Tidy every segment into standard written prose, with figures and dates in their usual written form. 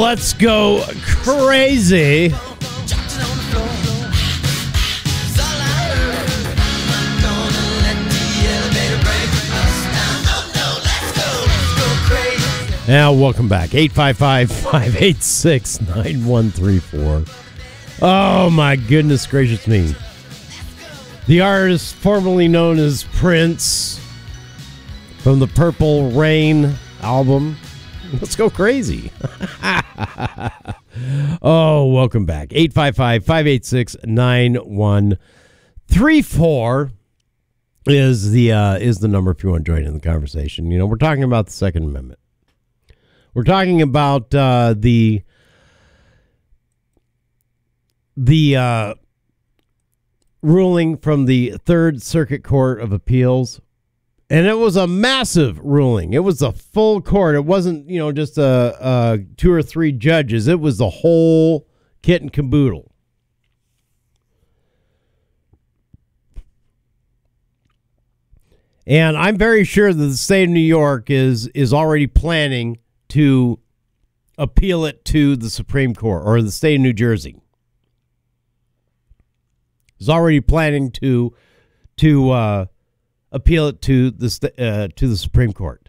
Let's go crazy. Now, welcome back. 855-586-9134. Oh, my goodness gracious me. The artist formerly known as Prince from the Purple Rain album. Let's go crazy. Oh, welcome back. 855-586-9134 is the number if you want to join in the conversation. You know, we're talking about the Second Amendment. We're talking about the ruling from the Third Circuit Court of Appeals. And it was a massive ruling. It was a full court. It wasn't, just a 2 or 3 judges. It was the whole kit and caboodle. And I'm very sure that the state of New York is already planning to appeal it to the Supreme Court, or the state of New Jersey is already planning to appeal it to the Supreme Court.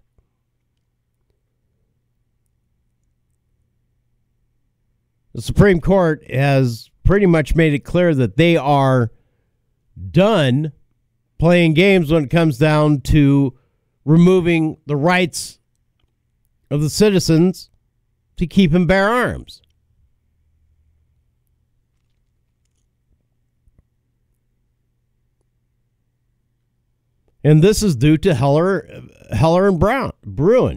The Supreme Court has pretty much made it clear that they are done playing games when it comes down to removing the rights of the citizens to keep and bear arms. And this is due to Heller and Bruen.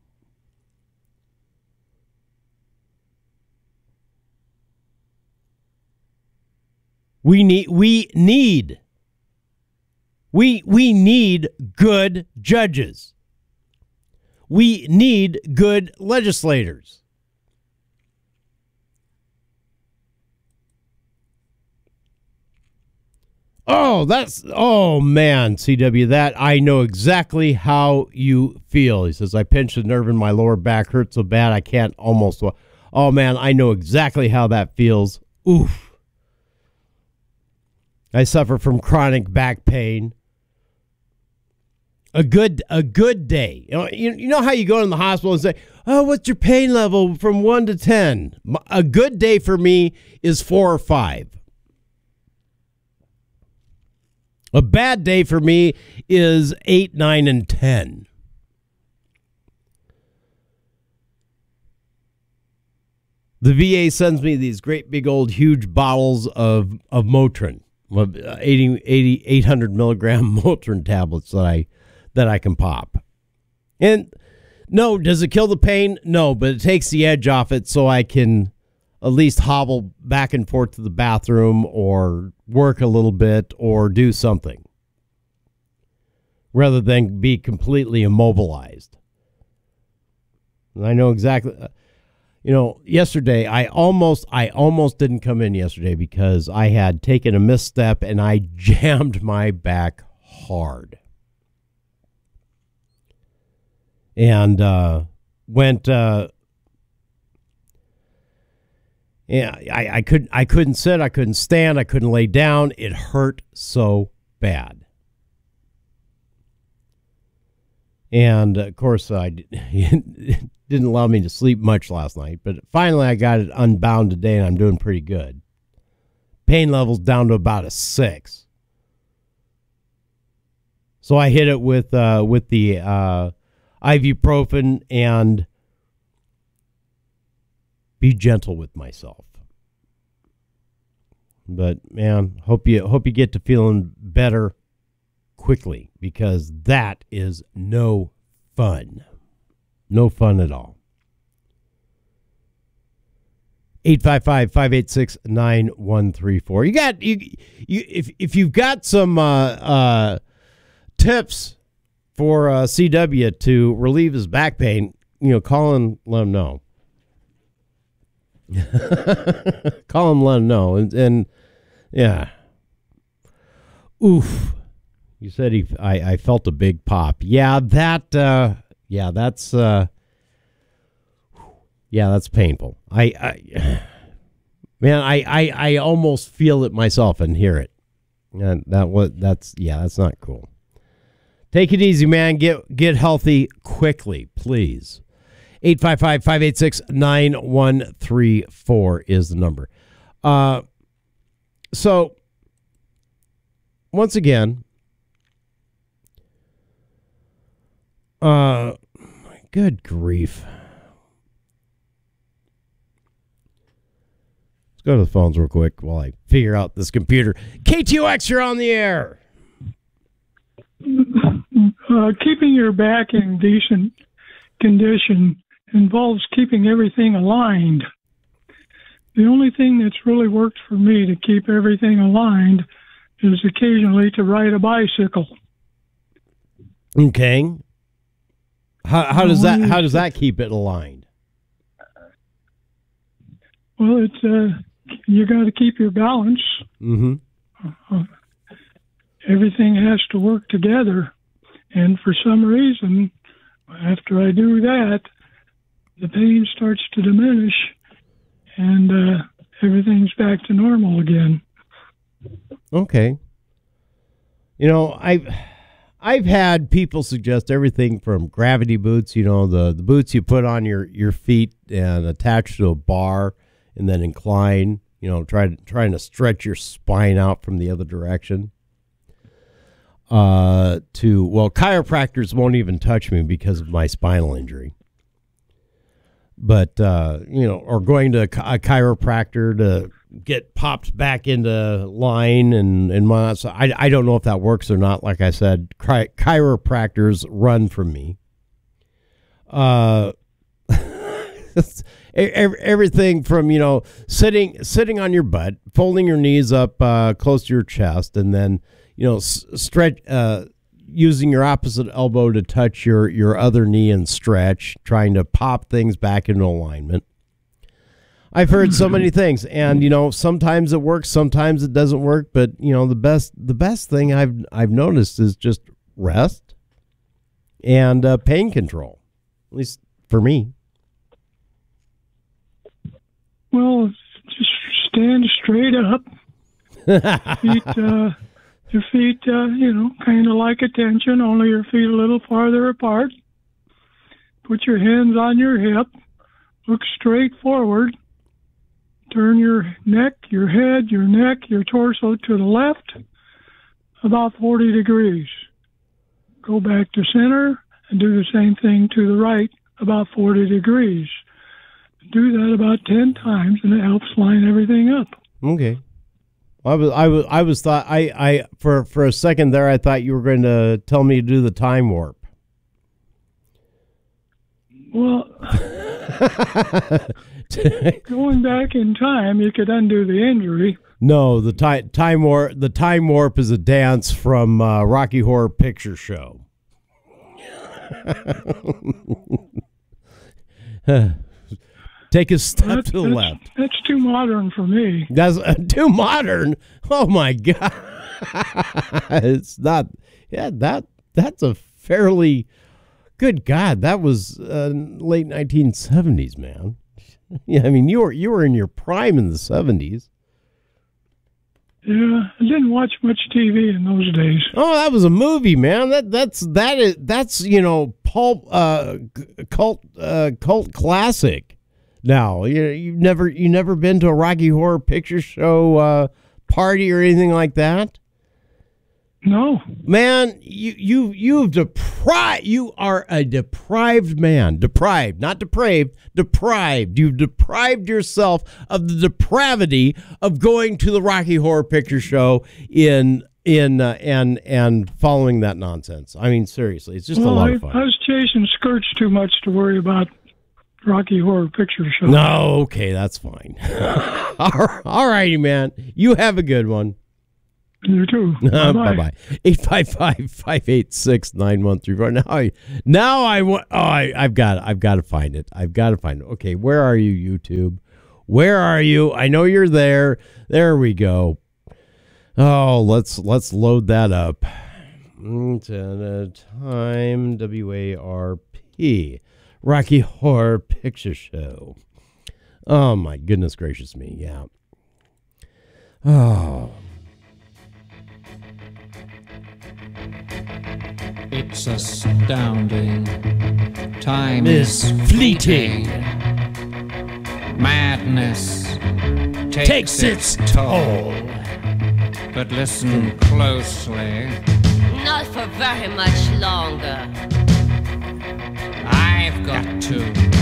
We need good judges. We need good legislators. Oh, man, CW, that I know exactly how you feel. He says, I pinched a nerve in my lower back, hurt so bad I can't almost. Oh, man, I know exactly how that feels. Oof. I suffer from chronic back pain. A good day. You know how you go in the hospital and say, oh, what's your pain level from 1 to 10? A good day for me is 4 or 5. A bad day for me is 8, 9, and 10. The VA sends me these great big old huge bottles of Motrin, 800 milligram Motrin tablets that I can pop. And no, does it kill the pain? No, but it takes the edge off it so I can at least hobble back and forth to the bathroom or work a little bit or do something rather than be completely immobilized. And I know exactly, yesterday I almost didn't come in yesterday because I had taken a misstep and I jammed my back hard. And went I couldn't sit, I couldn't stand, I couldn't lay down. It hurt so bad. And of course it didn't allow me to sleep much last night, but finally I got it unbound today and I'm doing pretty good. Pain level's down to about a 6. So I hit it with the ibuprofen and be gentle with myself. But man, hope you get to feeling better quickly, because that is no fun. No fun at all. 855-586-9134. If you've got some tips for CW to relieve his back pain, call and let him know. Call him, let him know. And yeah. Oof. You said I felt a big pop. Yeah, that's Yeah, that's painful. I almost feel it myself and hear it. And that's not cool. Take it easy, man. Get healthy quickly, please. 855-586-9134 is the number. So once again, good grief. Let's go to the phones real quick while I figure out this computer. KTOX, you're on the air. Keeping your back in decent condition involves keeping everything aligned. The only thing that's really worked for me to keep everything aligned is occasionally to ride a bicycle. Okay. How does that keep it aligned? Well, it's you got to keep your balance. Mm-hmm. Everything has to work together, and for some reason, after I do that, the pain starts to diminish, and everything's back to normal again. Okay. You know, I've had people suggest everything from gravity boots, you know, the boots you put on your feet and attach to a bar and then incline, you know, trying to stretch your spine out from the other direction. Chiropractors won't even touch me because of my spinal injury. But, or going to a chiropractor to get popped back into line and whatnot. So I don't know if that works or not. Like I said, chiropractors run from me. Everything from, you know, sitting on your butt, folding your knees up close to your chest, and then, you know, stretch, using your opposite elbow to touch your other knee and stretch, trying to pop things back into alignment. I've heard so many things, and, you know, sometimes it works, sometimes it doesn't work, but, you know, the best thing I've noticed is just rest and pain control, at least for me. Well, just stand straight up. Your feet, kind of like attention, only your feet a little farther apart. Put your hands on your hip. Look straight forward. Turn your neck, your head, your neck, your torso to the left, about 40 degrees. Go back to center and do the same thing to the right, about 40 degrees. Do that about 10 times, and it helps line everything up. Okay. I was thought I for a second there I thought you were going to tell me to do the time warp. Well, going back in time, you could undo the injury. No, the time warp is a dance from Rocky Horror Picture Show. Take a step to the left. That's too modern for me. That's too modern. Oh my God! It's not. Yeah, that's a fairly good God. That was late 1970s, man. Yeah, I mean you were in your prime in the 70s. Yeah, I didn't watch much TV in those days. Oh, that was a movie, man. That's you know, pulp cult classic. Now, you've never been to a Rocky Horror Picture Show party or anything like that? No. Man, you are a deprived man. Deprived, not depraved, deprived. You've deprived yourself of the depravity of going to the Rocky Horror Picture Show and following that nonsense. I mean, seriously, it's just a lot of fun. I was chasing skirts too much to worry about Rocky Horror Picture Show. No, okay, that's fine. All righty, man. You have a good one. You too. Bye-bye. 855-586-9134. I've got to find it. Okay, where are you, YouTube? Where are you? I know you're there. There we go. Oh, let's load that up. Time WARP. Rocky Horror Picture Show. Oh, my goodness gracious me. Yeah. Oh. It's astounding. Time Is fleeting. Madness takes its toll. But listen closely. Not for very much longer. I've got to